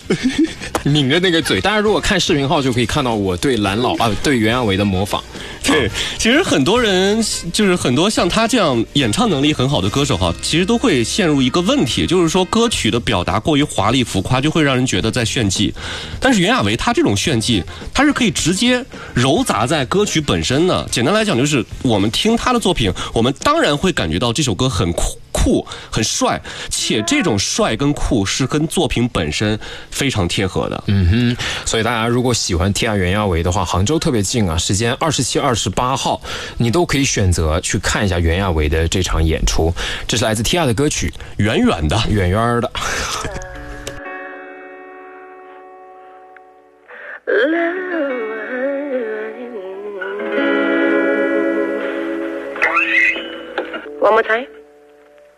抿着那个嘴。大家如果看视频号就可以看到我对对袁娅维的模仿。 对，其实很多人就是很多像他这样演唱能力很好的歌手哈，其实都会陷入一个问题，就是说歌曲的表达过于华丽浮夸，就会让人觉得在炫技。但是袁娅维她这种炫技，她是可以直接糅杂在歌曲本身的。简单来讲，就是我们听她的作品，我们当然会感觉到这首歌很酷很帅，且这种帅跟酷是跟作品本身非常贴合的。 所以大家如果喜欢听袁娅维的话，杭州特别近啊，时间27、28号，你都可以选择去看一下袁娅维的这场演出。这是来自 Tia 的歌曲《 远远的》， 远远的。 One more time.